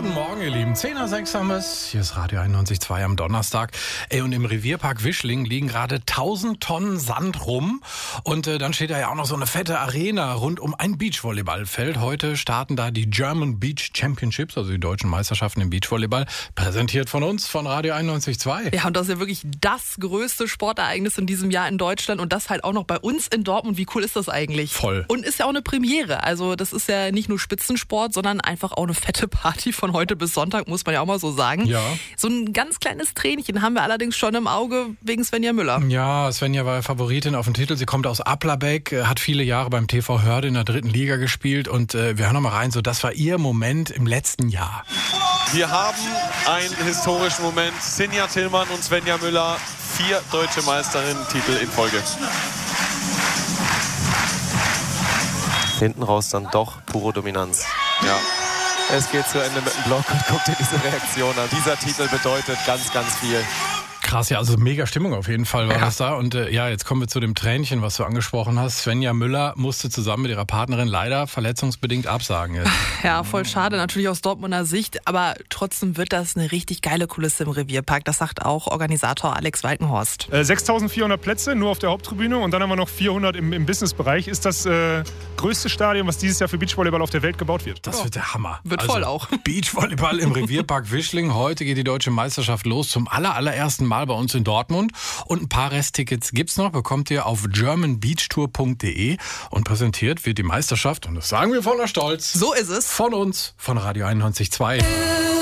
Guten Morgen, ihr Lieben. 10:06 haben wir es. Hier ist Radio 91.2 am Donnerstag. Und im Revierpark Wischling liegen gerade 1000 Tonnen Sand rum. Und dann steht da ja auch noch so eine fette Arena rund um ein Beachvolleyballfeld. Heute starten da die German Beach Championships, also die deutschen Meisterschaften im Beachvolleyball. Präsentiert von uns, von Radio 91.2. Ja, und das ist ja wirklich das größte Sportereignis in diesem Jahr in Deutschland. Und das halt auch noch bei uns in Dortmund. Wie cool ist das eigentlich? Voll. Und ist ja auch eine Premiere. Also das ist ja nicht nur Spitzensport, sondern einfach auch eine fette Party von heute bis Sonntag, muss man ja auch mal so sagen. Ja. So ein ganz kleines Tränchen haben wir allerdings schon im Auge wegen Svenja Müller. Ja, Svenja war Favoritin auf den Titel. Sie kommt aus Applerbeck, hat viele Jahre beim TV Hörde in der 3. Liga gespielt. Und wir hören noch mal rein, so das war ihr Moment im letzten Jahr. Wir haben einen historischen Moment. Sinja Tillmann und Svenja Müller, 4 deutsche Meisterinnen-Titel in Folge. Hinten raus dann doch pure Dominanz. Ja. Es geht zu Ende mit dem Block und guck dir diese Reaktion an. Dieser Titel bedeutet ganz, ganz viel. Krass, ja, also mega Stimmung auf jeden Fall war das da. Und jetzt kommen wir zu dem Tränchen, was du angesprochen hast. Svenja Müller musste zusammen mit ihrer Partnerin leider verletzungsbedingt absagen jetzt. Ja, voll schade, natürlich aus Dortmunder Sicht, aber trotzdem wird das eine richtig geile Kulisse im Revierpark. Das sagt auch Organisator Alex Walkenhorst. 6.400 Plätze nur auf der Haupttribüne und dann haben wir noch 400 im Businessbereich. Ist das größte Stadion, was dieses Jahr für Beachvolleyball auf der Welt gebaut wird. Das wird der Hammer. Wird voll auch. Beachvolleyball im Revierpark Wischling. Heute geht die deutsche Meisterschaft los zum allerersten Mal bei uns in Dortmund. Und ein paar Resttickets gibt's noch, bekommt ihr auf germanbeachtour.de. Und präsentiert wird die Meisterschaft, und das sagen wir voller Stolz. So ist es. Von uns, von Radio 91.2.